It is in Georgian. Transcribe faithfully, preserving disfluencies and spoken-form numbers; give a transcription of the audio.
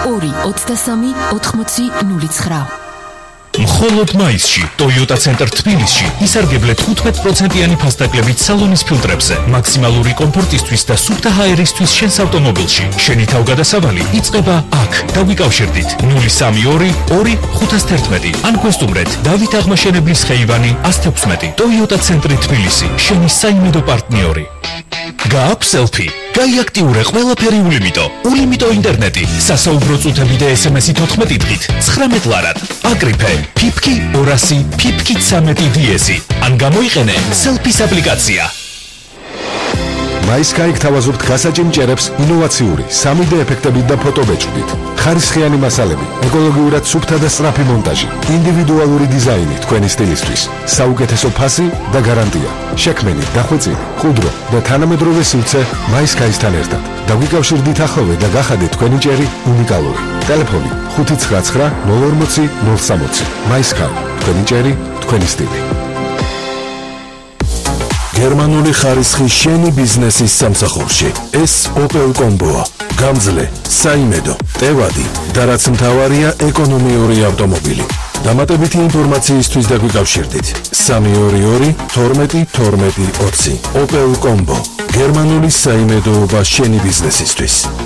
ორი ოცდასამი ოთხმოცი ნული ცხრა. მხოლოდ მაისში Toyota Center თბილისში ისარგებლეთ თხუთმეტ პროცენტიანი ფასდაკლებით სალონის ფილტრებზე. მაქსიმალური კომფორტისთვის და სუფთა ჰაერისთვის შენს ავტომობილში. შენი თავგადასავალი იწყება აქ. დავიკავშირდით ნული სამი ორი ორი ხუთას თერთმეტი. ან გვესტუმრეთ დავით აღმაშენებლის ხეივანი ას თექვსმეტი. Toyota Center თბილისი, შენი საიმედო პარტნიორი. გააქვს სელფი. გაიაქტიურე ყველაფერი ულიმიტო. ულიმიტო ინტერნეტი. სასაუბრო წუთები და ესემესი თოთხმეტი დღით ცხრამეტ ლარად. აკრიფე ფიფკი ორასი ფიფკი ცამეტი დიესი. ან გამოიყენე სელფის აპლიკაცია. MySky გთავაზობთ გასაჭიმჭერებს ინოვაციური სამი დე ეფექტებით და ფოტობეჭდით. ხარისხიანი მასალები, ეკოლოგიურად სუფთა და სწრაფი მონტაჟი, ინდივიდუალური დიზაინი თქვენი სტილისთვის, საუკეთესო ფასი და გარანტია. შექმენი, დახვეწილი, მყუდრო და თანამედროვე სივრცე MySky-სთან ერთად. დაგვიკავშირდით ახალვე და გახადეთ თქვენი ჭერი უნიკალური. ტელეფონი ხუთი ცხრა ცხრა ნულ ორმოცი ნულ სამოცი. MySky, თქვენი ჭერი, თქვენი სტილი. გერმანული ხარისხი შენი ბიზნესის სამსახურში. ეს Opel Combo-ა. გამძლე, საიმედო, ტევადი და რაც მთავარია ეკონომიური ავტომობილი. დამატებითი ინფორმაციისთვის დაგვიკავშირდით სამი ორი ორი თორმეტი თორმეტი ოცი. Opel Combo. გერმანული საიმედოობა შენი ბიზნესისთვის.